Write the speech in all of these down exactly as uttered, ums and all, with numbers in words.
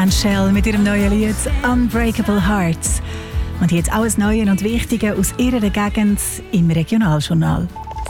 and Shell mit ihrem neuen Lied «Unbreakable Hearts». Und jetzt alles Neue und Wichtige aus ihrer Gegend im Regionaljournal.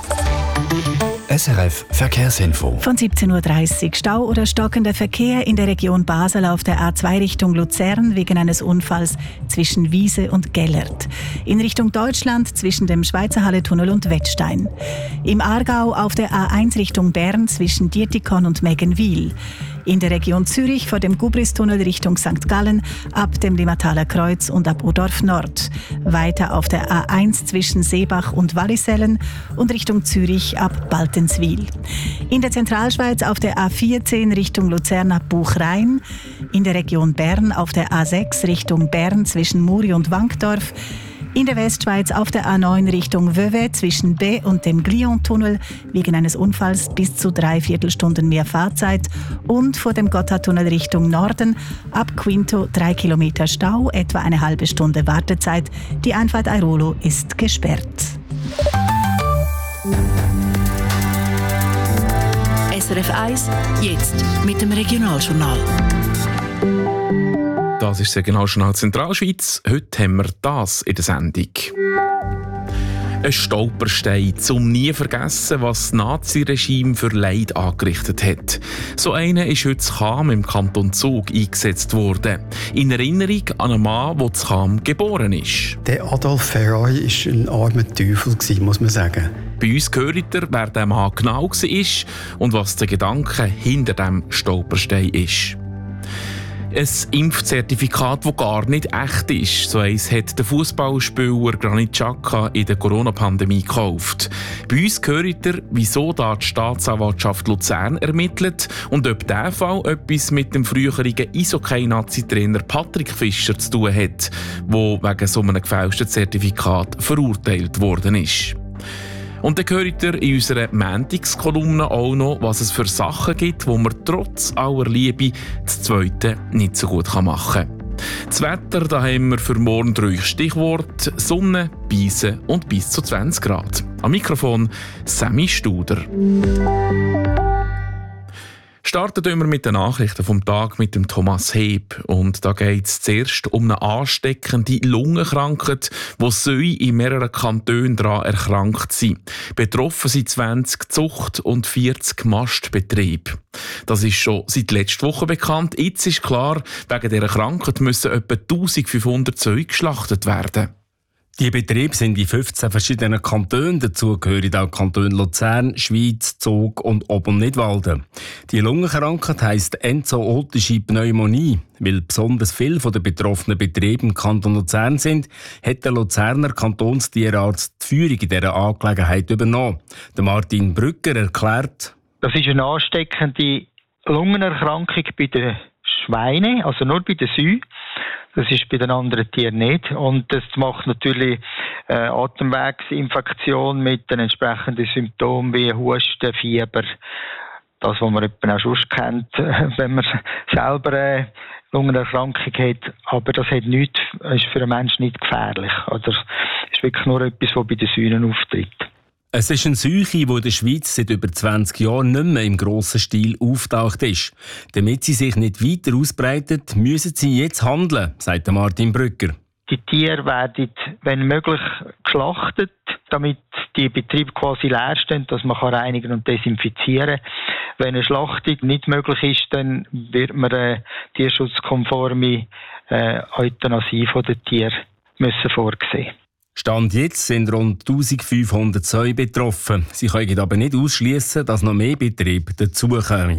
S R F Verkehrsinfo. Von siebzehn Uhr dreißig Stau oder stockender Verkehr in der Region Basel auf der A zwei Richtung Luzern wegen eines Unfalls zwischen Wiese und Gellert. In Richtung Deutschland zwischen dem Schweizer Halletunnel und Wettstein. Im Aargau auf der A eins Richtung Bern zwischen Dietikon und Meggenwil. In der Region Zürich vor dem Gubristunnel Richtung Sankt Gallen ab dem Limmataler Kreuz und ab Udorf Nord. Weiter auf der A eins zwischen Seebach und Wallisellen und Richtung Zürich ab Baltenswil. In der Zentralschweiz auf der A vierzehn Richtung Luzern ab Buchrein. In der Region Bern auf der A sechs Richtung Bern zwischen Muri und Wankdorf. In der Westschweiz auf der A neun Richtung Vevey zwischen B und dem Glion-Tunnel wegen eines Unfalls bis zu drei Viertelstunden mehr Fahrzeit und vor dem Gotthardtunnel Richtung Norden ab Quinto drei Kilometer Stau, etwa eine halbe Stunde Wartezeit. Die Einfahrt Airolo ist gesperrt. S R F eins, jetzt mit dem Regionaljournal. Das ist das Regionaljournal Zentralschweiz. Heute haben wir das in der Sendung. Ein Stolperstein, um nie zu vergessen, was das Naziregime für Leid angerichtet hat. So einer ist heute in Cham im Kanton Zug eingesetzt worden. In Erinnerung an einen Mann, der in Cham geboren ist. Der Adolf Ferrari war ein armer Teufel, muss man sagen. Bei uns gehört er, wer der Mann genau war und was der Gedanke hinter dem Stolperstein ist. Ein Impfzertifikat, das gar nicht echt ist. So eins hat der Fußballspieler Granit Xhaka in der Corona-Pandemie gekauft. Bei uns hört er, wieso da die Staatsanwaltschaft Luzern ermittelt und ob dieser Fall etwas mit dem früheren Eishockey-Nazi-Trainer Patrick Fischer zu tun hat, der wegen so einem gefälschten Zertifikat verurteilt worden ist. Und dann hört ihr in unserer Montagskolumne auch noch, was es für Sachen gibt, die man trotz aller Liebe das Zweite nicht so gut machen kann. Das Wetter, da haben wir für morgen drei Stichworte: Sonne, Beisen und bis zu zwanzig Grad. Am Mikrofon Sammy Studer. Starten wir mit den Nachrichten vom Tag mit dem Thomas Heb. Und da geht es zuerst um eine ansteckende Lungenkrankheit, die in mehreren Kantonen daran erkrankt sein. Betroffen sind zwanzig Zucht- und vierzig Mastbetriebe. Das ist schon seit letzter Woche bekannt. Jetzt ist klar, wegen dieser Krankheit müssen etwa eintausendfünfhundert Züge geschlachtet werden. Die Betriebe sind in fünfzehn verschiedenen Kantonen. Dazu gehören auch Kantone Luzern, Schwyz, Zug und Ob- und Nidwalden. Die Lungenkrankheit heisst enzootische Pneumonie. Weil besonders viele der betroffenen Betriebe im Kanton Luzern sind, hat der Luzerner Kantonstierarzt die Führung in dieser Angelegenheit übernommen. Der Martin Brücker erklärt: Das ist eine ansteckende Lungenerkrankung bei den Schweinen, also nur bei den Kühen. Das ist bei den anderen Tieren nicht. Und das macht natürlich äh, Atemwegsinfektion mit den entsprechenden Symptomen wie Husten, Fieber. Das, was man auch schon kennt, wenn man selber eine Lungenerkrankung hat. Aber das hat nichts, ist für einen Menschen nicht gefährlich. Oder ist wirklich nur etwas, was bei den Säulen auftritt. Es ist eine Seuche, die in der Schweiz seit über zwanzig Jahren nicht mehr im grossen Stil auftaucht ist. Damit sie sich nicht weiter ausbreitet, müssen sie jetzt handeln, sagt Martin Brücker. Die Tiere werden, wenn möglich, geschlachtet, damit die Betriebe quasi leer stehen, dass man reinigen und desinfizieren kann. Wenn eine Schlachtung nicht möglich ist, dann wird man eine tierschutzkonforme äh, Euthanasie der Tiere müssen vorsehen. Stand jetzt sind rund eintausendfünfhundert Säue betroffen. Sie können aber nicht ausschliessen, dass noch mehr Betriebe dazukommen.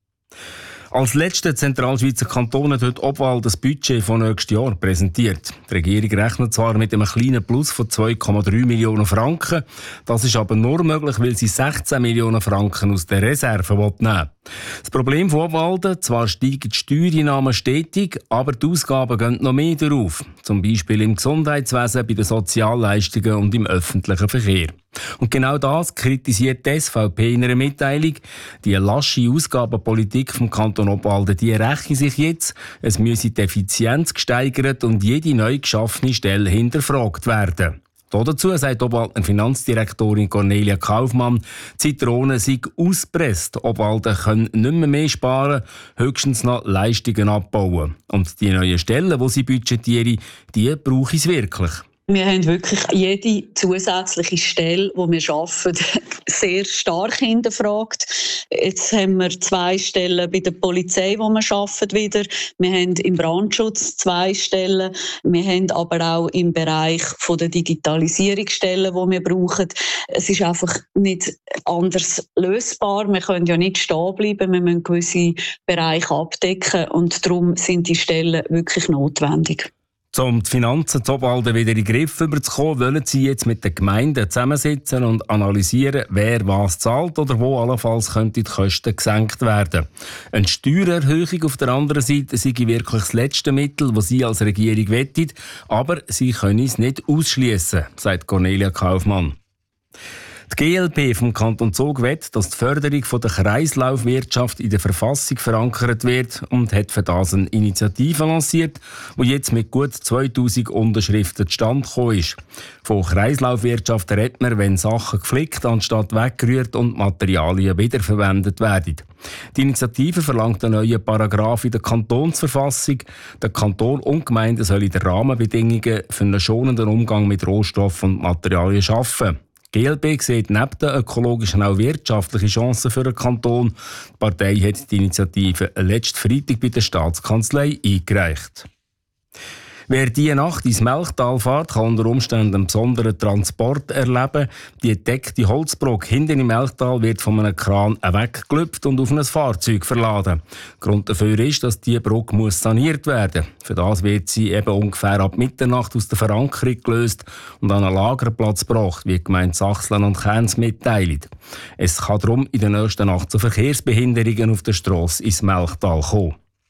Als letzter Zentralschweizer Kanton hat heute Obwald das Budget von nächstes Jahr präsentiert. Die Regierung rechnet zwar mit einem kleinen Plus von zwei Komma drei Millionen Franken. Das ist aber nur möglich, weil sie sechzehn Millionen Franken aus der Reserve nehmen will. Das Problem von Obwalden: zwar steigen die Steuereinnahmen stetig, aber die Ausgaben gehen noch mehr darauf. Zum Beispiel im Gesundheitswesen, bei den Sozialleistungen und im öffentlichen Verkehr. Und genau das kritisiert die S V P in einer Mitteilung. Die lasche Ausgabenpolitik vom Kanton Obwalden, die räche sich jetzt. Es müsse die Effizienz gesteigert und jede neu geschaffene Stelle hinterfragt werden. Dazu sagt Obwaldner Finanzdirektorin Cornelia Kaufmann, die Zitrone sei ausgepresst. Obwalden können nicht mehr, mehr sparen, höchstens noch Leistungen abbauen. Und die neuen Stellen, die sie budgetieren, die brauchen es wirklich. Wir haben wirklich jede zusätzliche Stelle, die wir arbeiten, sehr stark hinterfragt. Jetzt haben wir zwei Stellen bei der Polizei, wo wir arbeiten wieder. Wir haben im Brandschutz zwei Stellen. Wir haben aber auch im Bereich der Digitalisierung Stellen, die wir brauchen. Es ist einfach nicht anders lösbar. Wir können ja nicht stehen bleiben. Wir müssen gewisse Bereiche abdecken und darum sind die Stellen wirklich notwendig. Um die Finanzen zu Obwalden wieder in den Griff zu bekommen, wollen sie jetzt mit den Gemeinden zusammensitzen und analysieren, wer was zahlt oder wo allenfalls könnte die Kosten gesenkt werden. Eine Steuererhöhung auf der anderen Seite sei wirklich das letzte Mittel, das sie als Regierung wettet, aber sie können es nicht ausschliessen, sagt Cornelia Kaufmann. Die G L P vom Kanton Zug will, dass die Förderung der Kreislaufwirtschaft in der Verfassung verankert wird und hat für das eine Initiative lanciert, die jetzt mit gut zweitausend Unterschriften zustande gekommen ist. Von Kreislaufwirtschaft redet man, wenn Sachen geflickt anstatt weggerührt und Materialien wiederverwendet werden. Die Initiative verlangt einen neuen Paragraph in der Kantonsverfassung. Der Kanton und die Gemeinden sollen die Rahmenbedingungen für einen schonenden Umgang mit Rohstoffen und Materialien schaffen. Die G L P sieht neben den ökologischen auch wirtschaftliche Chancen für den Kanton. Die Partei hat die Initiative letzten Freitag bei der Staatskanzlei eingereicht. Wer diese Nacht ins Melchtal fährt, kann unter Umständen einen besonderen Transport erleben. Die deckte Holzbrücke hinten im Melchtal wird von einem Kran weggelüpft und auf ein Fahrzeug verladen. Grund dafür ist, dass diese Brücke muss saniert werden muss. Für das wird sie eben ungefähr ab Mitternacht aus der Verankerung gelöst und an einen Lagerplatz gebracht, wie die Gemeinde Sachsen und Kerns mitteilt. Es kann darum in der nächsten Nacht zu Verkehrsbehinderungen auf der Strasse ins Melchtal kommen.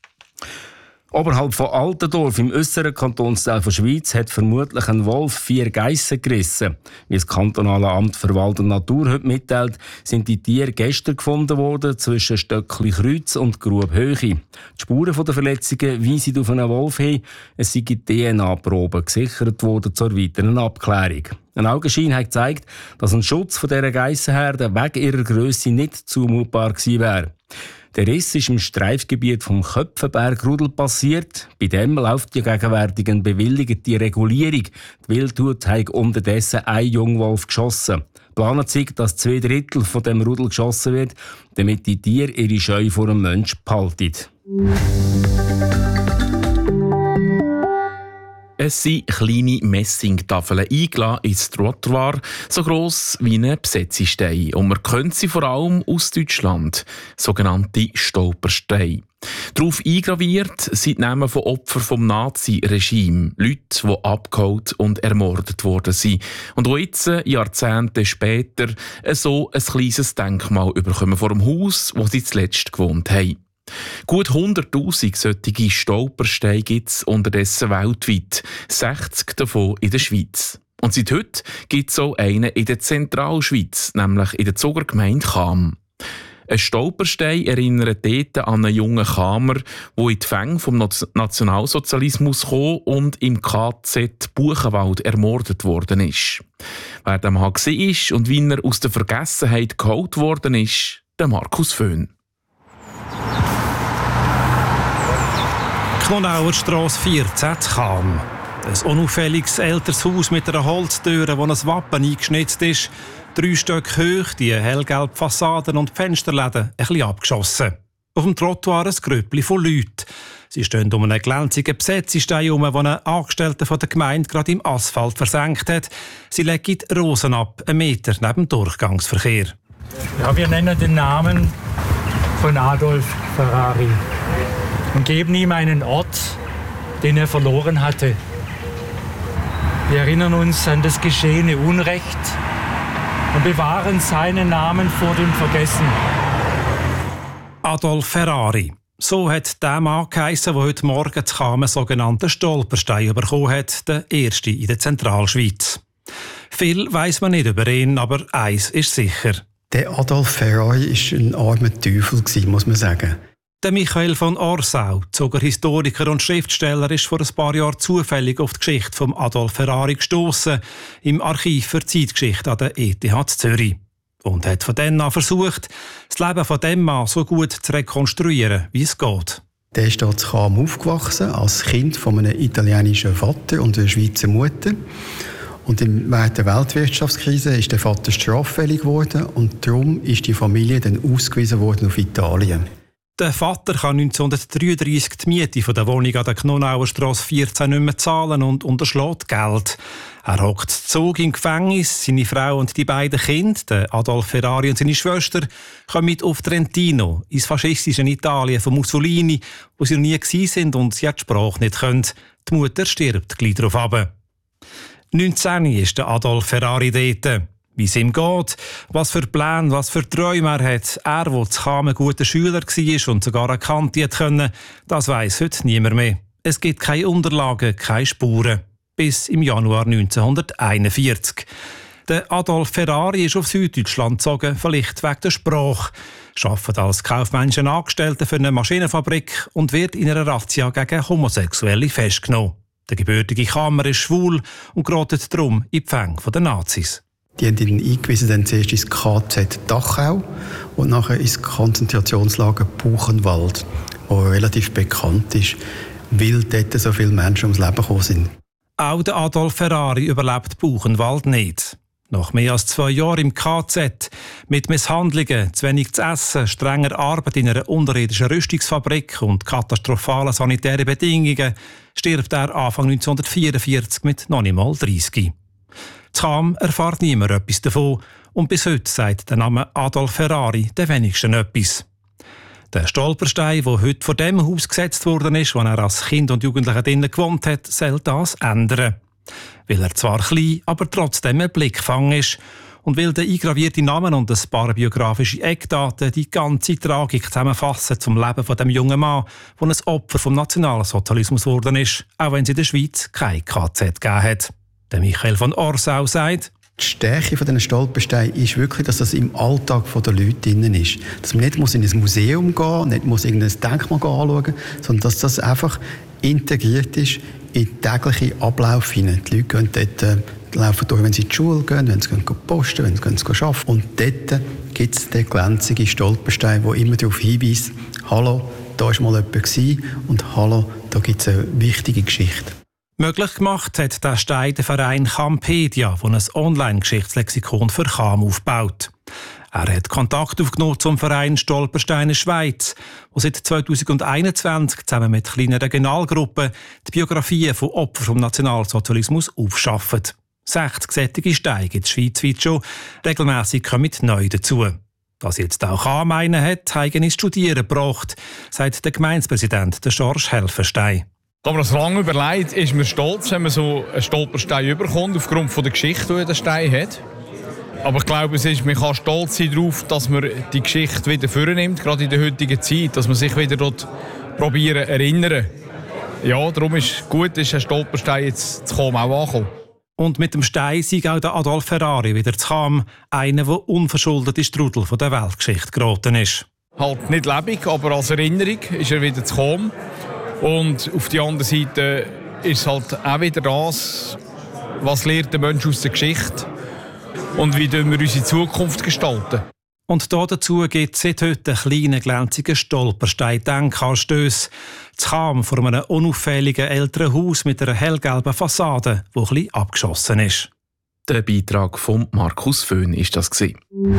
Oberhalb von Altendorf im äußeren Kantonsteil der Schweiz hat vermutlich ein Wolf vier Geissen gerissen. Wie das kantonale Amt für Wald und Natur heute mitteilt, sind die Tiere gestern gefunden worden zwischen Stöckli Kreuz und Grubhöhe. Die Spuren der Verletzungen weisen auf einen Wolf hin. Es sind D N A-Proben gesichert worden zur weiteren Abklärung. Ein Augenschein hat gezeigt, dass ein Schutz von dieser Geissenherde wegen ihrer Grösse nicht zumutbar gewesen wäre. Der Riss ist im Streifgebiet vom Köpfenberg-Rudel passiert. Bei dem läuft die gegenwärtig eine bewilligte Regulierung. Die Wildhut hat unterdessen ein Jungwolf geschossen. Planen zeigt, dass zwei Drittel von dem Rudel geschossen wird, damit die Tiere ihre Scheu vor dem Menschen behalten. Es sind kleine Messingtafeln eingeladen ins Trottoir, so gross wie ein Besetzestein. Und man kennt sie vor allem aus Deutschland, sogenannte Stolpersteine. Darauf eingraviert sind die Namen von Opfern vom Nazi-Regime, Leute, die abgeholt und ermordet worden sind und die jetzt, Jahrzehnte später, so ein kleines Denkmal bekommen vor dem Haus, wo sie zuletzt gewohnt haben. Gut hunderttausend solche Stolpersteine gibt es unterdessen weltweit, sechzig davon in der Schweiz. Und seit heute gibt es auch einen in der Zentralschweiz, nämlich in der Zuger Gemeinde Cham. Ein Stolperstein erinnert dort an einen jungen Chamer, der in die Fänge vom Nationalsozialismus kam und im K Z Buchenwald ermordet worden ist. Wer der Mann war und wie er aus der Vergessenheit geholt worden ist, der Markus Föhn. Knonauer Strasse vierzehn, Cham. Ein unauffälliges älteres Haus mit einer Holztür, wo ein Wappen eingeschnitzt ist. Drei Stück hoch, die hellgelbe Fassaden und die Fensterläden ein bisschen abgeschossen. Auf dem Trottoir ein Grüppli von Leuten. Sie stehen um einen glänzigen Besetzestein herum, den ein Angestellter von der Gemeinde gerade im Asphalt versenkt hat. Sie legen Rosen ab, einen Meter neben dem Durchgangsverkehr. Ja, wir nennen den Namen von Adolf Ferrari und geben ihm einen Ort, den er verloren hatte. Wir erinnern uns an das geschehene Unrecht und bewahren seinen Namen vor dem Vergessen. Adolf Ferrari. So hat der Mann geheissen, der heute Morgen zu Cham einen sogenannten Stolperstein bekommen hat, der erste in der Zentralschweiz. Viel weiss man nicht über ihn, aber eins ist sicher. Der Adolf Ferrari war ein armer Teufel, muss man sagen. Der Michael von Orsau, Zuckerhistoriker und Schriftsteller, ist vor ein paar Jahren zufällig auf die Geschichte von Adolf Ferrari gestossen im Archiv für Zeitgeschichte an der E T H Zürich. Und hat von dann an versucht, das Leben von dem Mann so gut zu rekonstruieren, wie es geht. Der ist hier in Cham aufgewachsen, als Kind von einem italienischen Vater und einer Schweizer Mutter. Und während der Weltwirtschaftskrise ist der Vater straffällig geworden und darum ist die Familie dann ausgewiesen worden auf Italien. Der Vater kann neunzehnhundertdreiunddreissig die Miete von der Wohnung an der Knonauer Strasse vierzehn nicht mehr zahlen und unterschlägt Geld. Er hockt Zug im Gefängnis, seine Frau und die beiden Kinder, Adolf Ferrari und seine Schwester, kommen mit auf Trentino, ins faschistische Italien von Mussolini, wo sie noch nie gewesen sind und sie die Sprache nicht können. Die Mutter stirbt gleich darauf ab. neunzehn ist der Adolf Ferrari dort. Wie es ihm geht, was für Pläne, was für Träume er hat. Er, der zu Cham ein guter Schüler war und sogar eine Kante konnte, das weiss heute niemand mehr. Es gibt keine Unterlagen, keine Spuren. Bis im Januar neunzehnhunderteinundvierzig. Der Adolf Ferrari ist auf Süddeutschland gezogen, vielleicht wegen der Sprache. Er arbeitet als kaufmännischer Angestellter für eine Maschinenfabrik und wird in einer Razzia gegen Homosexuelle festgenommen. Der gebürtige Chamer ist schwul und gerät darum in die Fänge der Nazis. Die haben ihn eingewiesen dann zuerst ins K Z Dachau und nachher ins Konzentrationslager Buchenwald, das relativ bekannt ist, weil dort so viele Menschen ums Leben gekommen sind. Auch der Adolf Ferrari überlebt Buchenwald nicht. Nach mehr als zwei Jahren im K Z, mit Misshandlungen, zu wenig zu essen, strenger Arbeit in einer unterirdischen Rüstungsfabrik und katastrophalen sanitären Bedingungen, stirbt er Anfang neunzehnhundertvierundvierzig mit noch nicht mal dreißig. In Cham erfährt niemand etwas davon und bis heute sagt der Name Adolf Ferrari den wenigsten etwas. Der Stolperstein, der heute vor dem Haus gesetzt worden ist, wo er als Kind und Jugendlicher drinnen gewohnt hat, soll das ändern. Weil er zwar klein, aber trotzdem ein Blickfang ist und weil der eingravierte Namen und ein paar biografische Eckdaten die ganze Tragik zusammenfassen zum Leben von dem jungen Mann, der ein Opfer vom Nationalsozialismus geworden ist, auch wenn es in der Schweiz kein K Z gegeben hat. Der Michael von Orsau sagt: Die Stärke von diesen Stolpersteinen ist wirklich, dass das im Alltag der Leute drin ist. Dass man nicht in ein Museum gehen muss, nicht muss irgendein Denkmal anschauen, sondern dass das einfach integriert ist in den täglichen Ablauf hinein. Die Leute gehen dort, äh, laufen durch, wenn sie in die Schule gehen, wenn sie gehen posten, wenn sie gehen arbeiten. Und dort gibt es den glänzigen Stolperstein, der immer darauf hinweist: Hallo, da war mal jemand und hallo, da gibt es eine wichtige Geschichte. Möglich gemacht hat der Stein der Verein Champedia, der ein Online-Geschichtslexikon für Cham aufbaut. Er hat Kontakt aufgenommen zum Verein Stolpersteine Schweiz, der seit zweitausendeinundzwanzig zusammen mit kleinen Regionalgruppen die Biografien von Opfern vom Nationalsozialismus aufschafft. sechzig sättige Steine gibt es schweizweit schon, regelmässig kommen neu dazu. Dass jetzt auch Cham einen hat, hat ins Studieren gebracht, sagt der Gemeindepräsident George Helfenstein. Da man das lange überlegt, ist man stolz, wenn man so einen Stolperstein überkommt, aufgrund von der Geschichte, die der Stein hat. Aber ich glaube, es ist, man kann stolz sein darauf, dass man die Geschichte wieder vornimmt, gerade in der heutigen Zeit, dass man sich wieder dort probieren erinnern. Ja, darum ist es gut, ist ein Stolperstein jetzt zu Cham auch angekommen. Und mit dem Stein sei auch der Adolf Ferrari wieder zu Cham, einer, der unverschuldet in den Strudel von der Weltgeschichte geraten ist. Halt nicht lebendig, aber als Erinnerung ist er wieder zu Cham. Und auf der anderen Seite ist es halt auch wieder das, was lernt der Mensch aus der Geschichte und wie wir unsere Zukunft gestalten. Und dazu gibt es seit heute einen kleinen, glänzigen Stolperstein-Denkanstöss. Zu Cham vor einem unauffälligen älteren Haus mit einer hellgelben Fassade, die ein bisschen abgeschossen ist. Der Beitrag von Markus Föhn ist das gewesen.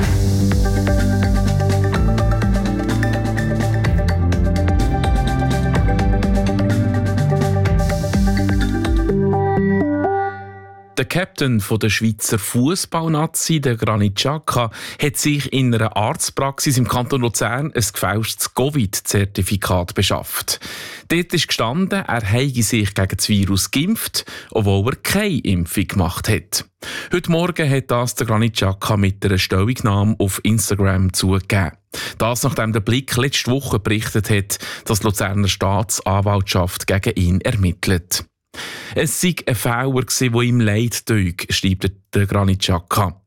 Der Captain der Schweizer Fußballnazi, der Granit Xhaka, hat sich in einer Arztpraxis im Kanton Luzern ein gefälschtes Covid-Zertifikat beschafft. Dort ist gestanden, er habe sich gegen das Virus geimpft, obwohl er keine Impfung gemacht hat. Heute Morgen hat das der Granit Xhaka mit einer Stellungnahme auf Instagram zugegeben. Das, nachdem der Blick letzte Woche berichtet hat, dass die Luzerner Staatsanwaltschaft gegen ihn ermittelt. Es sei ein Fehler, der ihm leid tut, schreibt der Granit Xhaka.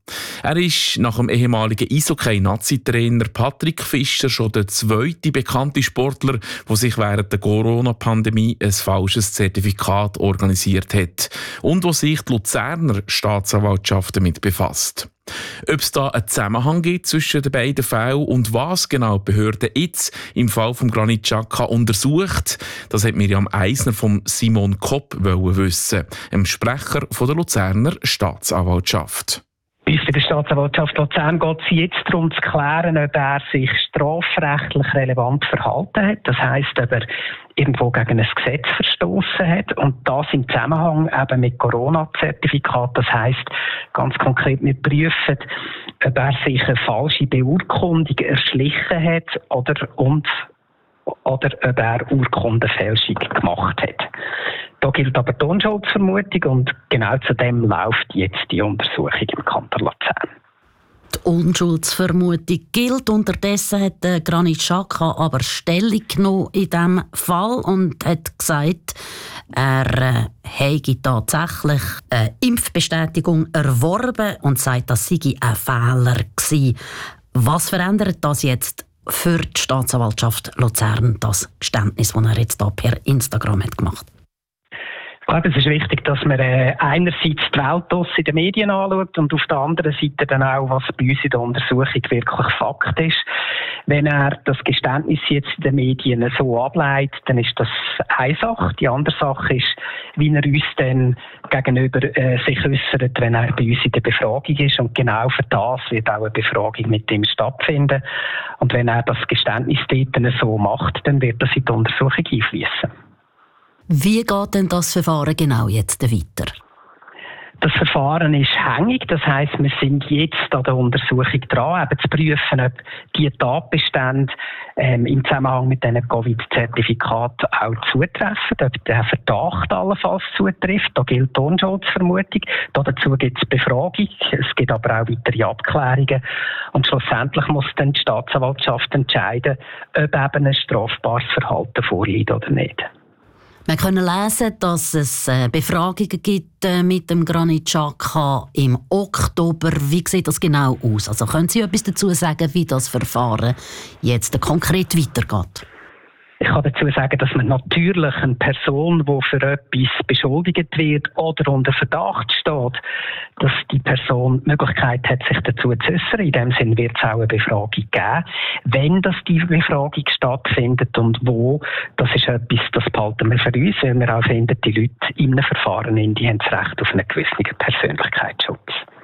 Er ist nach dem ehemaligen Eishockey-Nazi-Trainer Patrick Fischer schon der zweite bekannte Sportler, der sich während der Corona-Pandemie ein falsches Zertifikat organisiert hat und wo sich die Luzerner Staatsanwaltschaft damit befasst. Ob es da einen Zusammenhang gibt zwischen den beiden Fällen und was genau die Behörde jetzt im Fall von Granit Xhaka untersucht, das hat Miriam Eisner von Simon Kopp wissen, dem Sprecher von der Luzerner Staatsanwaltschaft. Bei der Staatsanwaltschaft Luzern geht es jetzt darum zu klären, ob er sich strafrechtlich relevant verhalten hat. Das heisst, ob er irgendwo gegen ein Gesetz verstoßen hat. Und das im Zusammenhang eben mit Corona-Zertifikat. Das heisst, ganz konkret, wir prüfen, ob er sich eine falsche Beurkundung erschlichen hat oder, und, oder ob er Urkundenfälschung gemacht hat. Da gilt aber die Unschuldsvermutung und genau zu dem läuft jetzt die Untersuchung im Kanton Luzern. Die Unschuldsvermutung gilt. Unterdessen hat der Granit Xhaka aber Stellung genommen in diesem Fall und hat gesagt, er äh, habe tatsächlich eine Impfbestätigung erworben und sagt, das sei ein Fehler gewesen. Was verändert das jetzt für die Staatsanwaltschaft Luzern, das Geständnis, das er jetzt da per Instagram hat gemacht hat? Ich glaube, es ist wichtig, dass man äh, einerseits die Welt in den Medien anschaut und auf der anderen Seite dann auch, was bei uns in der Untersuchung wirklich Fakt ist. Wenn er das Geständnis jetzt in den Medien so ableitet, dann ist das eine Sache. Die andere Sache ist, wie er uns dann gegenüber äh, sich äußert, wenn er bei uns in der Befragung ist. Und genau für das wird auch eine Befragung mit ihm stattfinden. Und wenn er das Geständnis dort so macht, dann wird das in die Untersuchung einfließen. Wie geht denn das Verfahren genau jetzt weiter? Das Verfahren ist hängig, das heisst, wir sind jetzt an der Untersuchung dran, eben zu prüfen, ob die Tatbestände ähm, im Zusammenhang mit diesen Covid-Zertifikaten auch zutreffen, ob der Verdacht allenfalls zutrifft. Da gilt die Unschuldsvermutung. Dazu gibt es Befragung, es gibt aber auch weitere Abklärungen. Und schlussendlich muss dann die Staatsanwaltschaft entscheiden, ob eben ein strafbares Verhalten vorliegt oder nicht. Wir können lesen, dass es Befragungen gibt mit dem Granit Xhaka im Oktober. Wie sieht das genau aus? Also können Sie etwas dazu sagen, wie das Verfahren jetzt konkret weitergeht? Ich kann dazu sagen, dass man natürlich eine Person, die für etwas beschuldigt wird oder unter Verdacht steht, dass die Person die Möglichkeit hat, sich dazu zu äußern. In dem Sinne wird es auch eine Befragung geben. Wenn das die Befragung stattfindet und wo, das ist etwas, das behalten wir für uns, weil wir auch finden, die Leute in einem Verfahren in die haben das Recht auf einen gewissen Persönlichkeitsschutz.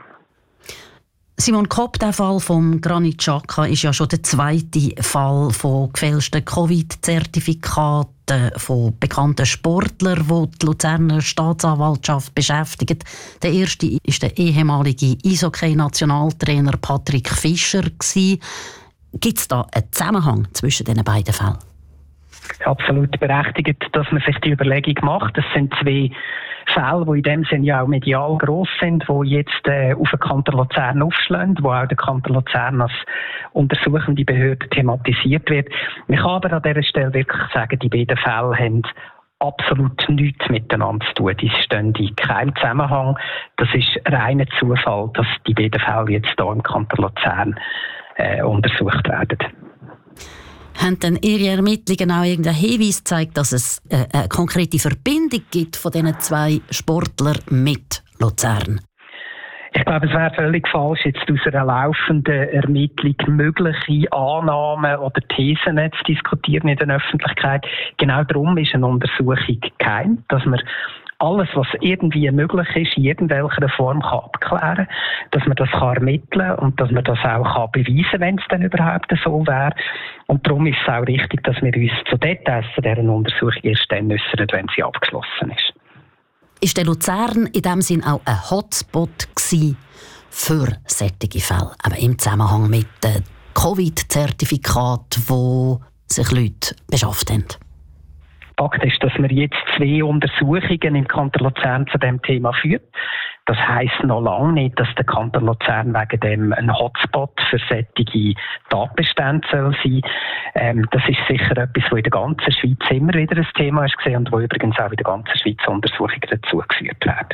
Simon Kopp, der Fall von Granit Xhaka ist ja schon der zweite Fall von gefälschten Covid-Zertifikaten von bekannten Sportlern, die die Luzerner Staatsanwaltschaft beschäftigt. Der erste war der ehemalige Eishockey-Nationaltrainer Patrick Fischer. Gibt es da einen Zusammenhang zwischen diesen beiden Fällen? Absolut berechtigt, dass man sich die Überlegung macht. Das sind zwei Fälle, die in dem Sinne ja auch medial gross sind, die jetzt äh, auf den Kanton Luzern aufschlagen, wo auch der Kanton Luzern als untersuchende Behörde thematisiert wird. Ich kann aber an dieser Stelle wirklich sagen, die beiden Fälle haben absolut nichts miteinander zu tun. Die stehen in keinem Zusammenhang. Das ist reiner Zufall, dass die beiden Fälle jetzt hier im Kanton Luzern äh, untersucht werden. Haben denn Ihre Ermittlungen auch irgendeinen Hinweis gezeigt, dass es eine konkrete Verbindung gibt von diesen zwei Sportlern mit Luzern? Ich glaube, es wäre völlig falsch, jetzt aus einer laufenden Ermittlung mögliche Annahmen oder Thesen zu diskutieren in der Öffentlichkeit. Genau darum ist eine Untersuchung geheim, dass man alles, was irgendwie möglich ist, in irgendwelcher Form kann abklären, dass man das kann ermitteln und dass man das auch kann beweisen, wenn es dann überhaupt so wäre. Und darum ist es auch richtig, dass wir uns zu Details dieser Untersuchung erst dann äußern, wenn sie abgeschlossen ist. Ist der Luzern in diesem Sinn auch ein Hotspot gewesen für solche Fälle, aber im Zusammenhang mit den Covid-Zertifikaten, wo sich Leute beschafft haben? Fakt ist, dass wir jetzt zwei Untersuchungen im Kanton Luzern zu diesem Thema führen. Das heisst noch lange nicht, dass der Kanton Luzern wegen dem ein Hotspot für solche Tatbestände soll sein. Ähm, das ist sicher etwas, was in der ganzen Schweiz immer wieder ein Thema ist und wo übrigens auch in der ganzen Schweiz Untersuchungen dazu geführt werden.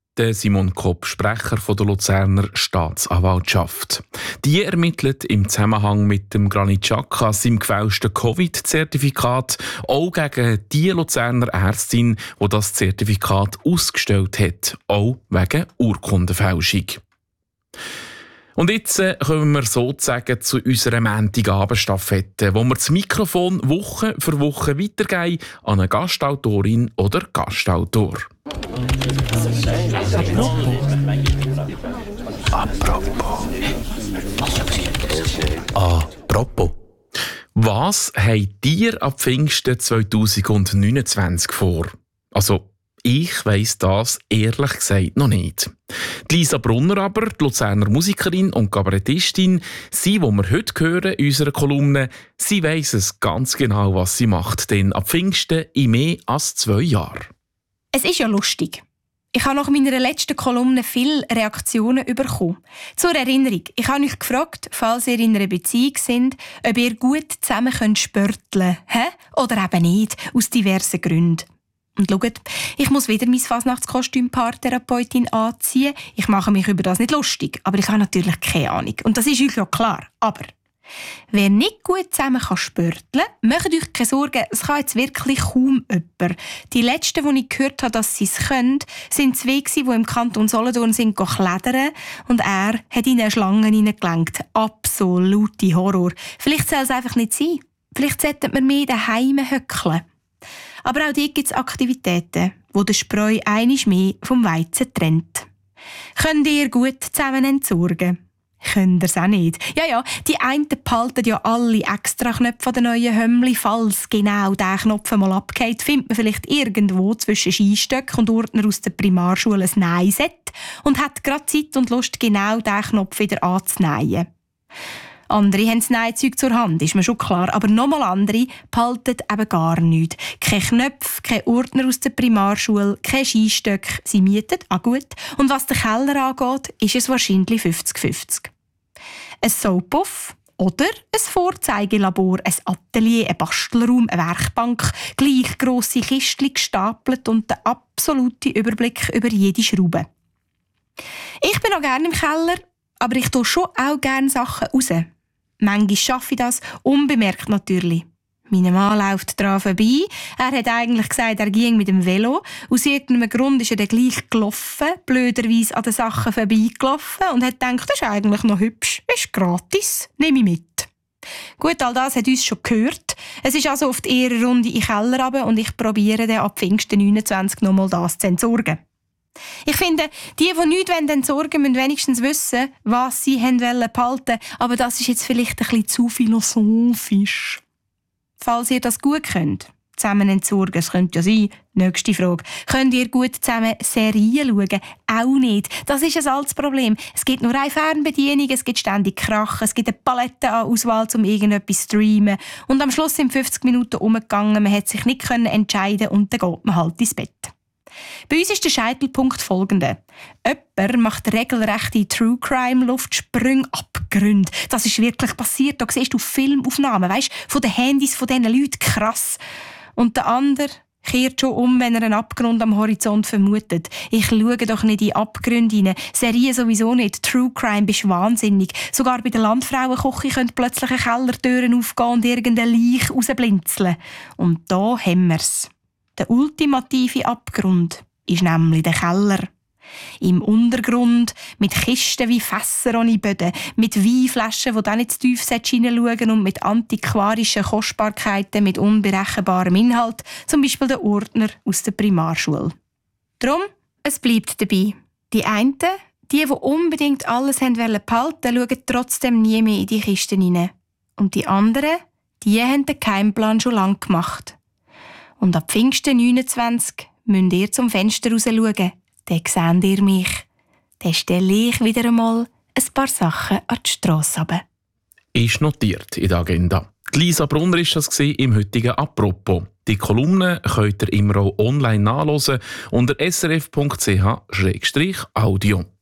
Der Simon Kopp, Sprecher von der Luzerner Staatsanwaltschaft. Die ermittelt im Zusammenhang mit dem Granit Xhaka, seinem gefälschten Covid-Zertifikat, auch gegen die Luzerner Ärztin, die das Zertifikat ausgestellt hat, auch wegen Urkundenfälschung. Und jetzt äh, kommen wir sozusagen zu unserer Montagabend-Staffette, wo wir das Mikrofon Woche für Woche weitergeben an eine Gastautorin oder Gastautor. Apropos. Apropos. Was habt ihr ab Pfingsten zwanzig neunundzwanzig vor? Also, ich weiss das ehrlich gesagt noch nicht. Die Lisa Brunner aber, die Luzerner Musikerin und Kabarettistin, sie, die wir heute hören in unserer Kolumne, sie weiss es ganz genau, was sie macht, denn ab Pfingsten in mehr als zwei Jahren. Es ist ja lustig. Ich habe nach meiner letzten Kolumne viele Reaktionen bekommen. Zur Erinnerung, ich habe euch gefragt, falls ihr in einer Beziehung seid, ob ihr gut zusammen könnt spörteln könnt, oder eben nicht, aus diversen Gründen. Und schaut, ich muss wieder mein Fasnachtskostüm Paartherapeutin anziehen. Ich mache mich über das nicht lustig, aber ich habe natürlich keine Ahnung. Und das ist euch ja klar. Aber wer nicht gut zusammen kann spörteln, macht euch keine Sorgen, es kann jetzt wirklich kaum jemand. Die letzten, die ich gehört habe, dass sie es können, sind zwei, die im Kanton Solothurn sind klettern und er hat ihnen eine Schlange hineingelenkt. Absolute Horror. Vielleicht soll es einfach nicht sein. Vielleicht sollten wir mehr daheim hückeln. Aber auch dort gibt es Aktivitäten, wo der Spreu einmal mehr vom Weizen trennt. Könnt ihr gut zusammen entsorgen? Könnt ihr es auch nicht? Ja, ja, die einen behalten ja alle extra Knöpfe der neuen Hömmli. Falls genau dieser Knopf mal abgeht, findet man vielleicht irgendwo zwischen Skistöcken und Ordner aus der Primarschule ein Neiset und hat gerade Zeit und Lust, genau diesen Knopf wieder anzunähen. Andere haben das Nähzeug zur Hand, ist mir schon klar. Aber nochmal andere behalten eben gar nichts. Keine Knöpfe, keine Ordner aus der Primarschule, keine Skistöcke. Sie mieten, ah gut. Und was den Keller angeht, ist es wahrscheinlich fünfzig fünfzig. Ein Soap-Off oder ein Vorzeigelabor, ein Atelier, ein Bastelraum, eine Werkbank, gleich grosse Kistchen gestapelt und der absolute Überblick über jede Schraube. Ich bin auch gerne im Keller, aber ich tue schon auch gerne Sachen raus. Manchmal schaffe ich das, unbemerkt natürlich. Mein Mann läuft daran vorbei. Er hat eigentlich gesagt, er ging mit dem Velo. Aus irgendeinem Grund ist er dann gleich gelaufen, blöderweise an den Sachen vorbeigelaufen und hat gedacht, das ist eigentlich noch hübsch, ist gratis, nehme ich mit. Gut, all das hat uns schon gehört. Es ist also auf die Ehrenrunde in den Keller runter und ich probiere dann ab Pfingsten neunundzwanzig nochmal das zu entsorgen. Ich finde, die, die nichts entsorgen wollen, müssen wenigstens wissen, was sie behalten wollten. Aber das ist jetzt vielleicht ein bisschen zu philosophisch. Falls ihr das gut könnt, zusammen entsorgen, das könnte ja sein. Nächste Frage. Könnt ihr gut zusammen Serien schauen? Auch nicht. Das ist ein altes Problem. Es gibt nur eine Fernbedienung, es gibt ständig Krachen, es gibt eine Palette an Auswahl, um irgendetwas zu streamen. Und am Schluss sind fünfzig Minuten umgegangen, man konnte sich nicht entscheiden und dann geht man halt ins Bett. Bei uns ist der Scheitelpunkt folgender. Jemand macht regelrechte True-Crime-Luftsprünge, Abgründe. Das ist wirklich passiert. Da siehst du Filmaufnahmen, weißt, von den Handys von diesen Leuten. Krass. Und der andere kehrt schon um, wenn er einen Abgrund am Horizont vermutet. Ich schaue doch nicht in Abgründe rein. Serien sowieso nicht. True Crime bist wahnsinnig. Sogar bei der Landfrauenkoche können plötzlich Kellertüren aufgehen und irgendein Leich rausblinzeln. Und da haben wir's. Der ultimative Abgrund ist nämlich der Keller. Im Untergrund, mit Kisten wie Fässer ohne Böden, mit Weinflaschen, die dann nicht zu tief hineinschauen und mit antiquarischen Kostbarkeiten mit unberechenbarem Inhalt, zum Beispiel der Ordner aus der Primarschule. Drum, es bleibt dabei. Die einen, die, die unbedingt alles behalten wollten, schauen trotzdem nie mehr in die Kisten hinein. Und die anderen, die haben den Geheimplan schon lange gemacht. Und ab Pfingsten neunundzwanzig müsst ihr zum Fenster raus schauen. Dann seht ihr mich. Dann stelle ich wieder einmal ein paar Sachen an die Strasse runter. Ist notiert in der Agenda. Die Lisa Brunner war das im heutigen «Apropos». Die Kolumne könnt ihr immer auch online nachhören unter s r f punkt c h slash audio.